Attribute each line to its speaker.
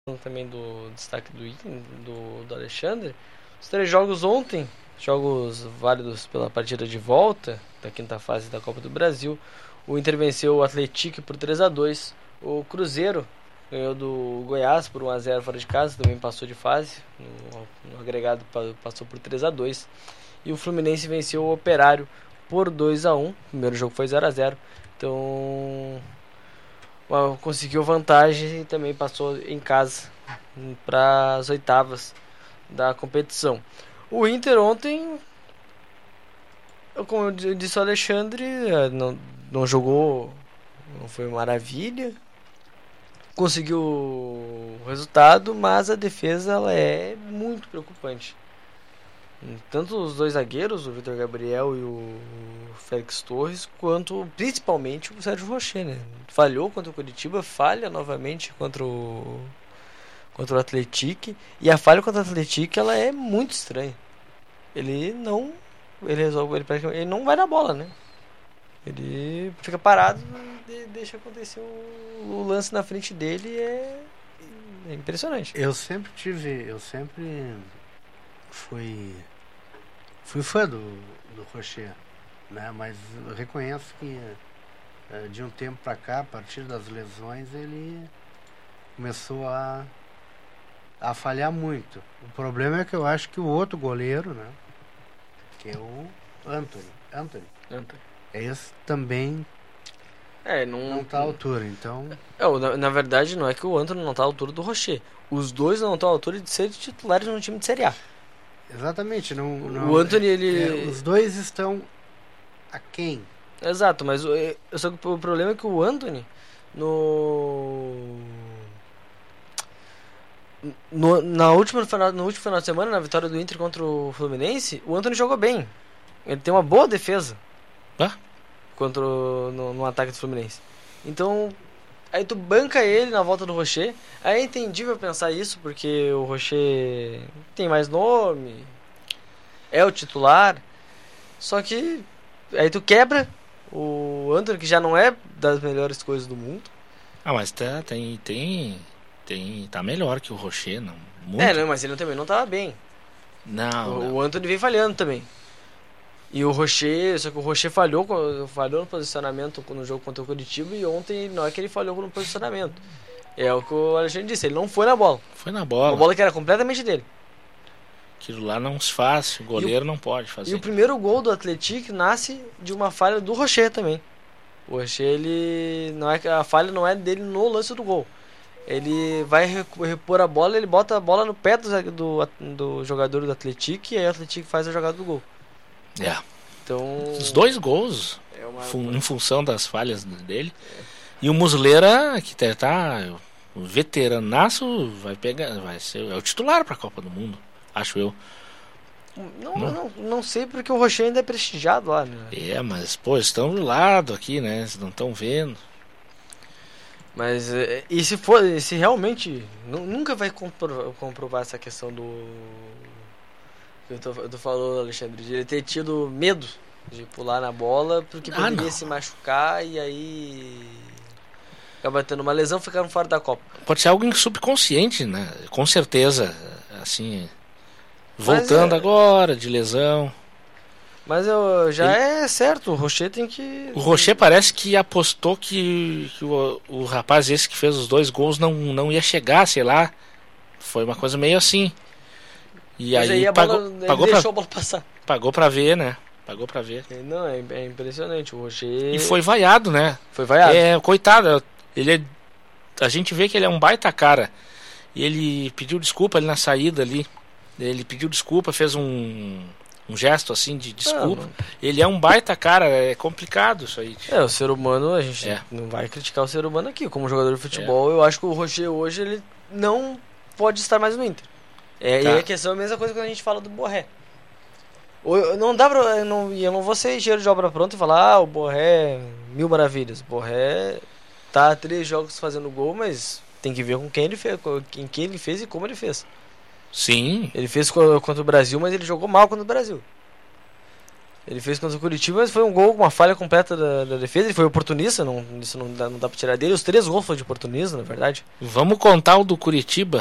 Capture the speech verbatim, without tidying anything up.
Speaker 1: também do destaque do, do, do Alexandre. Os três jogos ontem, jogos válidos pela partida de volta da quinta fase da Copa do Brasil. O Inter venceu o Atlético por três a dois. O Cruzeiro ganhou do Goiás por um a zero fora de casa, também passou de fase. No, no agregado passou por três a dois. E o Fluminense venceu o Operário por dois a um. O primeiro jogo foi zero a zero. Então conseguiu vantagem e também passou em casa para as oitavas da competição. O Inter ontem, como eu disse ao Alexandre, não, não jogou, não foi maravilha, conseguiu o resultado, mas a defesa ela é muito preocupante. Tanto os dois zagueiros, o Vitor Gabriel e o Félix Torres, quanto principalmente o Sérgio Rocher, né? Falhou contra o Curitiba, falha novamente contra o contra o Atlético, e a falha contra o Atlético ela é muito estranha. Ele não ele resolve ele, ele não vai na bola, né? Ele fica parado e deixa acontecer o, o lance na frente dele e é, é impressionante.
Speaker 2: Eu sempre tive, eu sempre fui fui fã do, do Rocher, né? Mas eu reconheço que de um tempo para cá, a partir das lesões, ele começou a, a falhar muito. O problema é que eu acho que o outro goleiro, né? Que é o Anthony. Anthony.
Speaker 1: Anthony.
Speaker 2: Esse também
Speaker 1: é, não,
Speaker 2: não tá à altura, então...
Speaker 1: É, na, na verdade, não é que o Anthony não tá à altura do Rocher. Os dois não estão à altura de ser titulares no time de Série A.
Speaker 2: Exatamente. Não, não,
Speaker 1: o Anthony, ele...
Speaker 2: É, os dois estão aquém.
Speaker 1: Exato, mas eu, só que o problema é que o Anthony, no... no na última, no último final de semana, na vitória do Inter contra o Fluminense, o Anthony jogou bem. Ele tem uma boa defesa.
Speaker 3: Ah?
Speaker 1: Contra o, no, no ataque do Fluminense. Então, aí tu banca ele na volta do Rocher. Aí é entendível pensar isso, porque o Rocher tem mais nome, é o titular. Só que aí tu quebra o Antônio, que já não é das melhores coisas do mundo.
Speaker 3: Ah, mas tá, tem, tem, tem, tá melhor que o Rocher, não? Muito.
Speaker 1: É, não, mas ele também não tava bem.
Speaker 3: Não,
Speaker 1: o,
Speaker 3: não.
Speaker 1: o Antônio vem falhando também. E o Rocher, só que o Rocher falhou, falhou no posicionamento no jogo contra o Curitiba, e ontem não é que ele falhou no posicionamento. É o que o Alexandre disse, ele não foi na bola.
Speaker 3: Foi na bola.
Speaker 1: Uma bola que era completamente dele.
Speaker 3: Aquilo lá não se faz, o goleiro o, não pode fazer.
Speaker 1: E o primeiro gol do Atlético nasce de uma falha do Rocher também. O Rocher, ele não é, a falha não é dele no lance do gol. Ele vai repor a bola, ele bota a bola no pé do, do, do jogador do Atlético, e aí o Atlético faz a jogada do gol.
Speaker 3: É.
Speaker 1: Então,
Speaker 3: os dois gols
Speaker 1: é uma...
Speaker 3: fun, em função das falhas dele. E o Muslera, que tá, tá o veteranaço, vai pegar, vai ser é o titular para a Copa do Mundo, acho eu.
Speaker 1: Não, não, não, não sei, porque o Rocher ainda é prestigiado lá, né?
Speaker 3: É, mas pô, estão do lado aqui, né? Eles não estão vendo.
Speaker 1: Mas e se for, se realmente nunca vai comprovar, comprovar essa questão do Eu tô, eu tô falando, Alexandre, de ele ter tido medo de pular na bola, porque
Speaker 3: ah,
Speaker 1: poderia
Speaker 3: não.
Speaker 1: se machucar e aí acaba tendo uma lesão, ficando fora da Copa.
Speaker 3: Pode ser algo subconsciente, né? Com certeza, assim, voltando é... agora de lesão.
Speaker 1: Mas eu, já
Speaker 3: ele...
Speaker 1: é certo, o Rocher tem que...
Speaker 3: O Rocher parece que apostou que, que o, o rapaz esse que fez os dois gols não, não ia chegar, sei lá. Foi uma coisa meio assim. E
Speaker 1: Mas
Speaker 3: aí,
Speaker 1: aí a
Speaker 3: pagou,
Speaker 1: bola, ele
Speaker 3: pagou
Speaker 1: deixou
Speaker 3: pra,
Speaker 1: a bola passar.
Speaker 3: Pagou pra ver, né? Pagou pra ver.
Speaker 1: Não, é, é impressionante. O Rocher...
Speaker 3: E foi vaiado, né?
Speaker 1: Foi vaiado.
Speaker 3: É, coitado. Ele é, a gente vê que ele é um baita cara. E ele pediu desculpa ali na saída ali. Ele pediu desculpa, fez um, um gesto assim de desculpa. Ah, ele é um baita cara, é complicado isso aí.
Speaker 1: É, o ser humano, a gente
Speaker 3: é.
Speaker 1: não vai criticar o ser humano aqui. Como jogador de futebol, é. eu acho que o Rocher hoje, ele não pode estar mais no Inter. É, tá. E a questão é a mesma coisa quando a gente fala do Borré. Não dá pra. Eu não, eu não vou ser engenheiro de obra pronta e falar, ah, o Borré, mil maravilhas. O Borré tá há três jogos fazendo gol, mas tem que ver com quem ele fez, com quem ele fez e como ele fez.
Speaker 3: Sim.
Speaker 1: Ele fez contra o Brasil, mas ele jogou mal contra o Brasil. Ele fez contra o Curitiba, mas foi um gol com uma falha completa da, da defesa. Ele foi oportunista, não, isso não dá, não dá pra tirar dele. Os três gols foram de oportunismo, na verdade.
Speaker 3: Vamos contar o do Curitiba.